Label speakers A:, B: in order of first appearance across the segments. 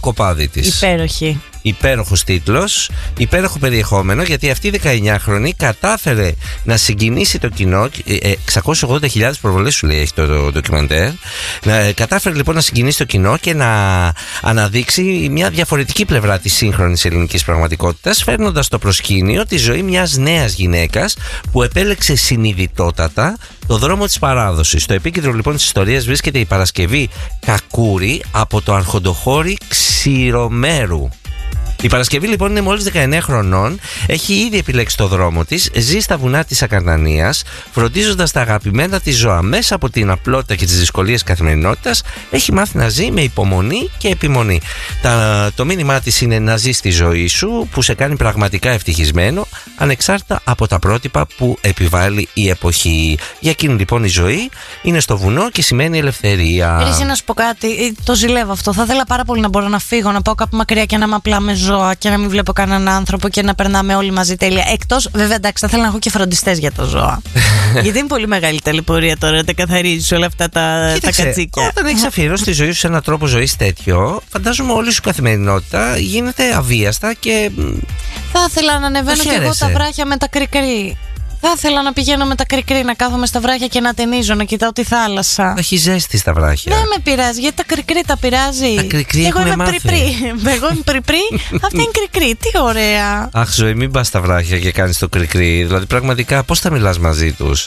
A: κοπάδι της.
B: Υπέροχη.
A: Υπέροχος τίτλος, υπέροχο περιεχόμενο, γιατί αυτή η 19χρονη κατάφερε να συγκινήσει το κοινό. 680.000 προβολές σου λέει έχει το ντοκιμαντέρ. Κατάφερε λοιπόν να συγκινήσει το κοινό και να αναδείξει μια διαφορετική πλευρά της σύγχρονης ελληνικής πραγματικότητας, φέρνοντας στο προσκήνιο τη ζωή μιας νέας γυναίκας που επέλεξε συνειδητότατα το δρόμο της παράδοσης. Στο επίκεντρο λοιπόν της ιστορίας βρίσκεται η Παρασκευή Κακούρη από το αρχοντοχώρι Ξηρομέρου. Η Παρασκευή λοιπόν είναι μόλις 19 χρονών, έχει ήδη επιλέξει το δρόμο της, ζει στα βουνά της Ακαρνανίας, φροντίζοντας τα αγαπημένα της ζώα. Μέσα από την απλότητα και τις δυσκολίες καθημερινότητας, έχει μάθει να ζει με υπομονή και επιμονή. Το μήνυμά της είναι να ζεις τη ζωή σου, που σε κάνει πραγματικά ευτυχισμένο, ανεξάρτητα από τα πρότυπα που επιβάλλει η εποχή. Για εκείνη λοιπόν η ζωή είναι στο βουνό και σημαίνει ελευθερία.
B: Πρέπει να σου πω κάτι, το ζηλεύω αυτό. Θα ήθελα πάρα πολύ να μπορώ να φύγω, να πάω κάπου μακριά και να είμαι απλά με ζώα και να μην βλέπω κανέναν άνθρωπο και να περνάμε όλοι μαζί τέλεια. Εκτός, βέβαια, εντάξει, θα ήθελα να έχω και φροντιστές για τα ζώα. Γιατί είναι πολύ μεγάλη ταλαιπωρία τώρα να τα καθαρίζεις όλα αυτά τα κατσίκια.
A: Όταν έχεις αφιερώσει τη ζωή σου σε έναν τρόπο ζωής τέτοιο, φαντάζομαι όλη σου καθημερινότητα γίνεται αβίαστα και.
B: Θα ήθελα να ανεβαίνω και εγώ τα βράχια με τα κρικρί. Θα ήθελα να πηγαίνω με τα κρικρί, να κάθομαι στα βράχια και να ταινίζω, να κοιτάω τη θάλασσα.
A: Έχει ζέστη στα βράχια.
B: Δεν με πειράζει, γιατί τα κρικρί τα πειράζει.
A: Τα κρικρί
B: εγώ είμαι
A: μάθει.
B: Εγώ είμαι πρυπρί, αυτή είναι κρικρί. Τι ωραία.
A: Αχ, ζωή, μην πας στα βράχια και κάνεις το κρικρί. Δηλαδή, πραγματικά, πώς θα μιλάς μαζί τους.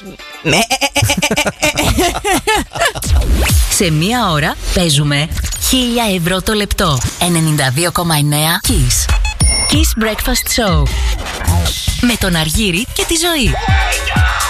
C: Σε μία ώρα παίζουμε 1.000 ευρώ το λεπτό. 92,9 Kiss. Kiss Breakfast Show. Με τον Αργύρη και τη Ζωή.